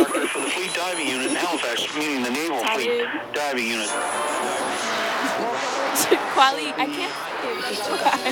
instructor for the Fleet Diving Unit in Halifax, meaning the Naval Fleet Diving Unit. Quali, I can't see you. That's why.